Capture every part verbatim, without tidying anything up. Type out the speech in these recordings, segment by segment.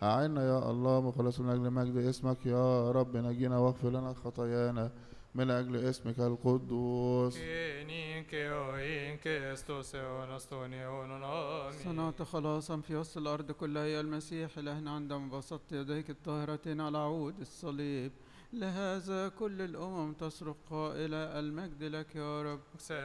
أعنا يا الله مخلص من أجل مجد اسمك يا رب، نجينا واغفر لنا خطايانا من أجل اسمك القدوس. صنعت خلاصا في وسط الأرض كلها يا المسيح إلهنا عندما بسطت يديك الطاهرتين على عود الصليب، لهذا كل الأمم تصرخ قائلة المجد لك يا رب.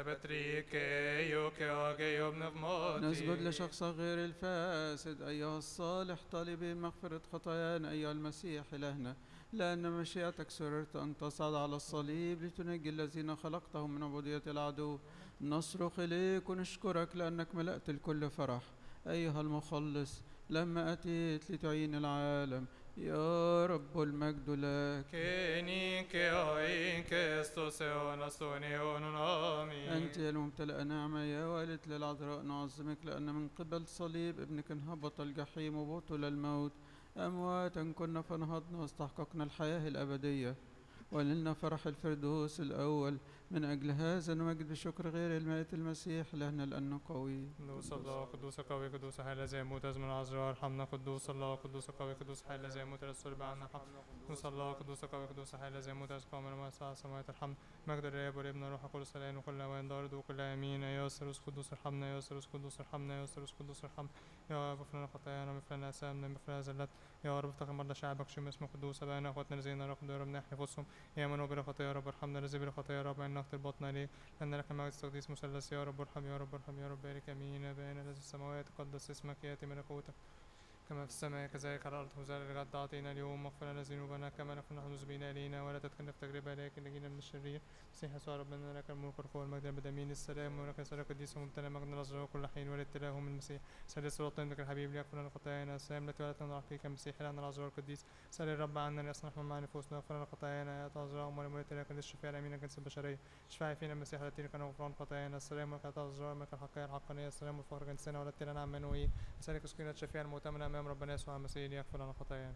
نسجد لشخص غير الفاسد أيها الصالح طالبين مغفرة خطايانا أيها المسيح إلهنا، لأن مشيئتك سررت أن تصعد على الصليب لتنجي الذين خلقتهم من عبودية العدو. نصرخ إليك ونشكرك لأنك ملأت الكل فرح أيها المخلص لما أتيت لتعين العالم. يا رب المجد لك. أنت يا الممتلئ نعمة يا والد للعذراء نعظمك، لأن من قبل صليب ابنك انهبط الجحيم وبطل الموت. أمواتا كنا فنهضنا واستحققنا الحياة الأبدية وللنا فرح الفردوس الأول. من أجل هذا نمجد بشكر غير المائت المسيح لأنه لأنه قوي. قدوس الله قدوس قوي قدوس حي الذي يموت أزمن العذراء ارحمنا. قدوس الله قدوس قوي قدوس حي الذي يموت الصلب عنا ارحمنا. قدوس الله قدوس قوي قدوس حي الذي يموت أزقى من المساء السماوات ارحمنا. مجد الآب والابن والروح القدس الآن وكل أوان دار وكل آمين. يا ثالوث قدوس ارحمنا. يا ثالوث قدوس ارحمنا. يا ثالوث قدوس ارحمنا. يا رب اغفر لنا خطايانا واغفر لنا آثامنا واغفر لنا زلات. يا رب افتقر مرضى شعبك شم اسم قدوس أبانا أخواتنا الذين رقدوا يا رب نحن نفوسهم. يا من بلا خطايا يا رب ارحمنا. الذي بلا خطايا يا رب أن نقتل بطنا ليك لأن لك المجد التقديس مثلث. يا رب ارحم يا رب ارحم يا رب بارك امين. ابانا الذي في السماوات تقدس اسمك ياتي ملكوتك كما في السماء كذلك على الارض. خبزنا الغد اعطينا اليوم واغفر لنا ذنوبنا كما نغفر نحن المذنبين الينا ولا تدخلنا في تجربه لكن نجينا من الشرير. مسيح يسوع ربنا لك الملك والقوه والمجد الابد امين. السلام ولك يسوع القديس وممتلئ مجد الازرار كل حين والابتلاء من المسيح. سل سلطان ابنك الحبيب ليغفر لنا خطايانا. السلام التي ولدت من الحقيقه المسيح لنا الازرار القديس. سل الرب عنا ليصنع مع نفوسنا ويغفر لنا خطايانا. يا عذراء ام المولد لك الشفاء الامين الجنس البشريه. اشفعي فينا المسيح التي كان غفران خطايانا. السلام ولك يا عذراء ملك الحقيقه الحقانيه. السلام والفخر جنسنا ولدت لنا عمانوئيل. اسالك سكينه شفيع المؤتمن امام ربنا يسوع المسيح ليغفر لنا خطايانا.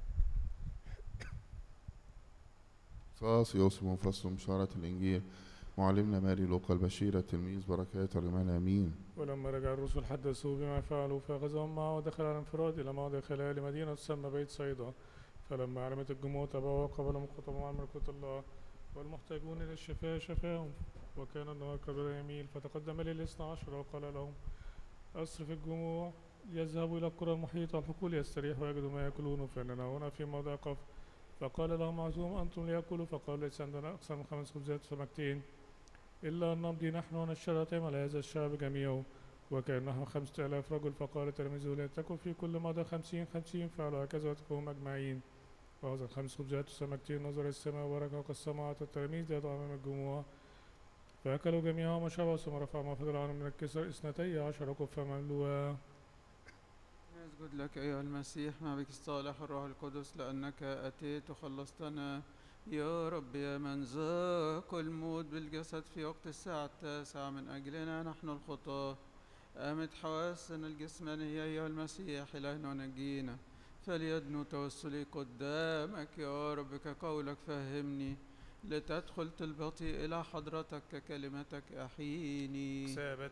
صاص يوسف مفصل بشارة الإنجيل معلمنا ماري لوقا البشير التلميذ بركات الرمان آمين. ولما رجع الرسل حدثوا بما فعلوا فأخذهم معه ودخل على انفراد إلى موضع خلال لمدينة تسمى بيت صيدا. فلما علمت الجموع تبعوا وقبلوا خطبهم عن ملكوت الله والمحتاجون إلى الشفاء شفاهم. وكان النهار قبل يميل فتقدم للاثنى عشر وقال لهم أصرف الجموع ليذهبوا إلى القرى المحيطة الحقول يستريحوا ويجدوا ما يأكلون فإننا هنا في موضع قف. فقال لهم عزوم أنتم ليأكلوا. فقالوا ليس عندنا أكثر من خمس خبزات وسمكتين إلا أن نمضي نحن ونشتري أطعمة على هذا الشعب جميعه. وكان نحو خمسة آلاف رجل. فقال تلاميذه لا تكن في كل مضى خمسين خمسين. فعلوا هكذا وتكونوا أجمعين. وأخذ خمس خبزات وسمكتين نظر السماء وبارك وقسمها على التلاميذ ليضعوا أمام الجموع. فأكلوا جميعهم وشبعوا. ثم رفع ما فضل عنهم من الكسر اثنتي عشر كفة مملوءة. نسجد لك أيها المسيح مع بك الصالح الروح القدس لأنك أتيت وخلصتنا. يا رب يا من ذاق الموت بالجسد في وقت الساعة التاسعة من أجلنا نحن الخطاة. أمت حواسنا الجسمانية أيها المسيح إلهنا ونجينا. فليدنو توسلي قدامك يا رب كقولك فهمني لتدخل طلبتي إلى حضرتك ككلمتك أحييني.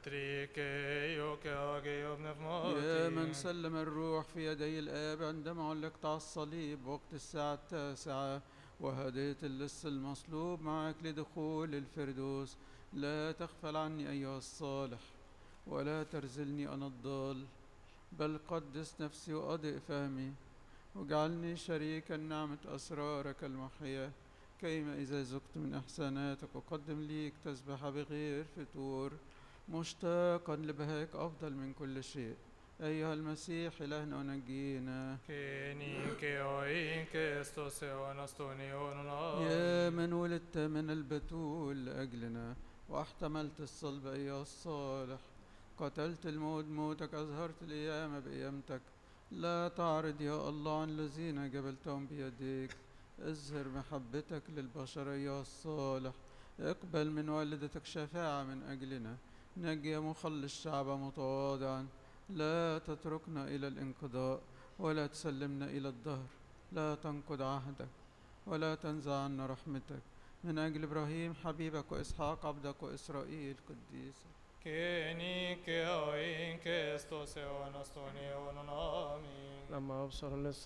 يا من سلم الروح في يدي الآب عندما علقت على الصليب وقت الساعة التاسعة وهديت اللص المصلوب معك لدخول الفردوس. لا تغفل عني أيها الصالح ولا ترزلني أنا الضال، بل قدس نفسي وأضئ فهمي واجعلني شريكا نعمة أسرارك المحياة. كيما إذا زقت من إحساناتك أقدم ليك تسبح بغير فتور مشتاقا لبهائك أفضل من كل شيء. أيها المسيح إلهنا ونجينا. يا من ولدت من البتول لأجلنا واحتملت الصلب أيها الصالح. قتلت الموت موتك أظهرت القيامة بقيامتك. لا تعرض يا الله عن الذين جبلتهم بيديك. اظهر محبتك للبشر أيها الصالح. اقبل من والدتك شفاعة من أجلنا. نجي مخلص شعب متواضعا. لا تتركنا إلى الانقضاء ولا تسلمنا إلى الدهر. لا تنقض عهدك ولا تنزع عنا رحمتك من أجل إبراهيم حبيبك وإسحاق عبدك وإسرائيل قديسك. لما أبصر